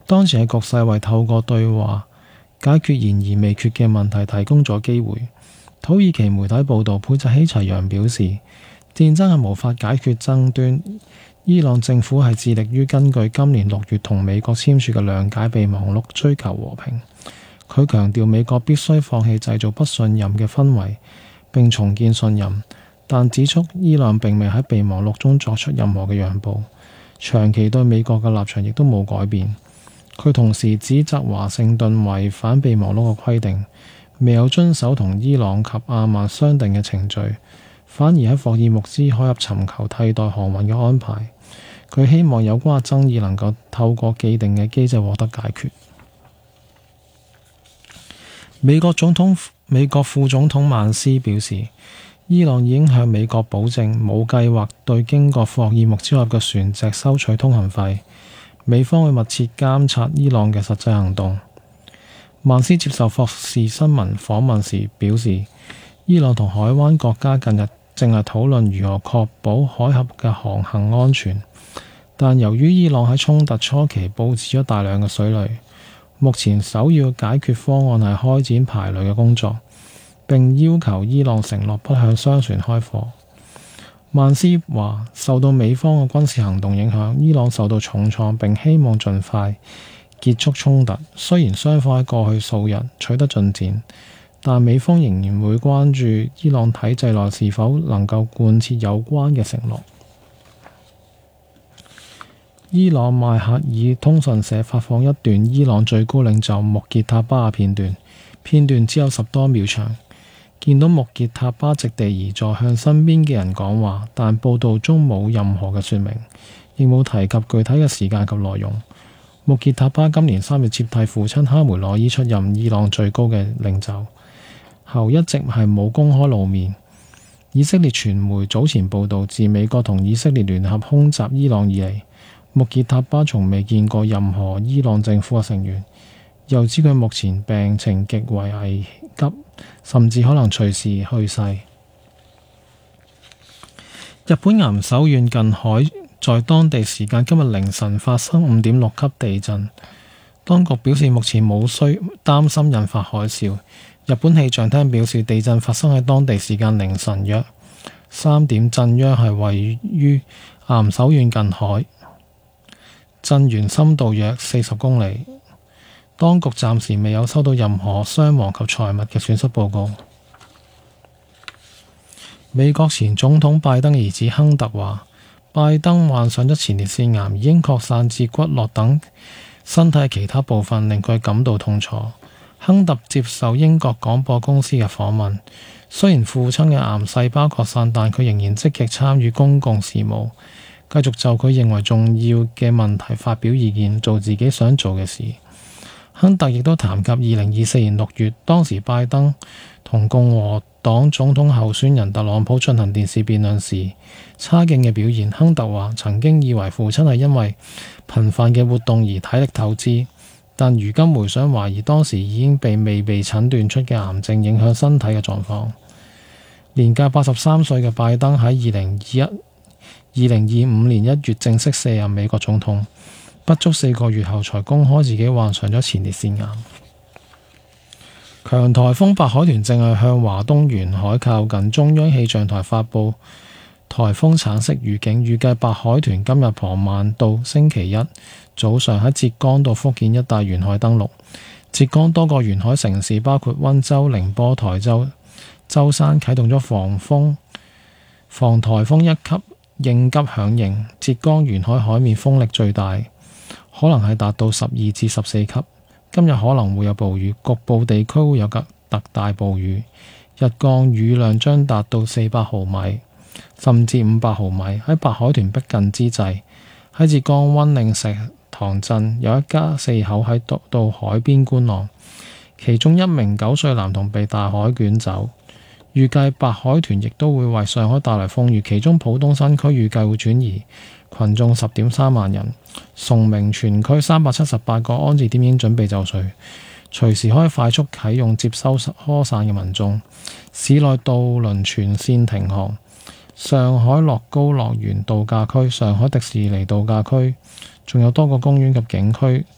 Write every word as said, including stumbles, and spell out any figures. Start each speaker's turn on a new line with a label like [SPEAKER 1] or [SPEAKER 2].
[SPEAKER 1] 當前嘅局勢為透過對話解決懸而未決嘅問題提供咗機會。土耳其媒體報導，佩扎希齊揚表示，戰爭係無法解決爭端。伊朗政府係致力於根據今年六月同美國簽署嘅諒解備忘錄追求和平。佢強調美國必須放棄製造不信任嘅氛圍並重建信任，但指出伊朗並未喺備忘錄中作出任何嘅讓步，長期對美國嘅立場亦都冇改變。佢同時指責華盛頓違反備忘錄嘅規定，未有遵守同伊朗及阿曼商定嘅程序，反而喺霍爾木茲海峽尋求替代航運嘅安排。佢希望有關嘅爭議能夠透過既定嘅機制獲得解決。美國總統美國副總統曼斯表示，伊朗已經向美國保證冇計劃對經過霍爾木茲海峽嘅船隻收取通行費，美方會密切監察伊朗嘅實際行動。曼斯接受霍士新聞訪問時表示，伊朗同海灣國家近日正係討論如何確保海峽嘅航行安全，但由於伊朗喺衝突初期佈置咗大量嘅水雷，目前首要解決方案係開展排雷嘅工作，並要求伊朗承諾不向商船開火。曼斯話，受到美方嘅軍事行動影響，伊朗受到重創，並希望盡快結束衝突。雖然雙方喺過去數日取得進展，但美方仍然會關注伊朗體制內是否能夠貫徹有關嘅承諾。伊朗邁克爾通訊社發放一段伊朗最高領袖穆傑塔巴嘅片段，片段只有十多秒長，見到穆傑塔巴席地而坐向身邊嘅人講話，但報道中冇任何嘅說明，亦冇提及具體嘅時間及內容。穆傑塔巴今年三月接替父親哈梅內伊出任伊朗最高嘅領袖後，一直係冇公開露面。以色列傳媒早前報道，自美國同以色列聯合空襲伊朗以嚟，穆傑塔巴從未見過任何伊朗政府嘅成員，又指佢目前病情極為危急，甚至可能隨時去世。日本岩手縣近海在當地時間今日凌晨發生五點六級地震，當局表示目前冇需擔心引發海嘯。日本氣象廳表示，地震發生喺當地時間凌晨約三點，震央係位於岩手縣近海，震源深度約四十公里。當局暫時未有收到任何傷亡及財物嘅損失報告。美國前總統拜登兒子亨特話，拜登患上咗前列腺癌，已經擴散至骨骼等身體其他部分，令佢感到痛楚。亨特接受英國廣播公司嘅訪問，雖然父親嘅癌細胞擴散，但佢仍然積極參與公共事務，繼續就佢認為重要嘅問題發表意見，做自己想做嘅事。亨特亦都談及二零二四年六月，當時拜登同共和黨總統候選人特朗普進行電視辯論時差勁嘅表現。亨特話曾經以為父親係因為頻繁嘅活動而體力透支，但如今回想懷疑當時已經被未被診斷出嘅癌症影響身體嘅狀況。年屆八十三歲嘅拜登喺二零二一、二零二五年一月正式卸任美國總統，不足四個月後才公開自己患上咗前列腺癌。強颱風白海豚正係向華東沿海靠近，中央氣象台發布颱風橙色預警，預計白海豚今日傍晚到星期一早上喺浙江到福建一帶沿海登陸。浙江多個沿海城市包括溫州、寧波、台州、舟山啟動咗防風防颱風一級應急響應。浙江沿海海面風力最大，可能係達到十二至十四級。今日可能會有暴雨，局部地區會有特大暴雨，日降雨量將達到四百毫米甚至五百毫米。喺白海豚逼近之際，喺浙江溫嶺石塘鎮有一家四口喺到到海邊觀浪，其中一名九歲男童被大海捲走。預計白海豚亦都會為上海帶來風雨，其中浦東新區預計會轉移群眾十點三萬人。崇明全區三百七十八個安置點已經準備就緒，隨時可以快速啟用接收疏散嘅民眾。市內渡輪全線停航。上海樂高樂園度假區、上海迪士尼度假區，仲有多個公園及景區